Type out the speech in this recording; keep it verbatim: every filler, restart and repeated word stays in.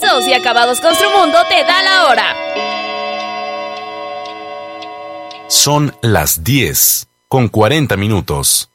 Acabados y Acabados Construmundo te da la hora. Son las diez con cuarenta minutos.